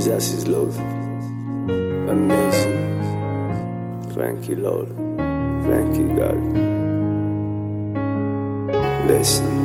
Jesus is love. Amazing. Thank you, Lord. Thank you, God. Listen.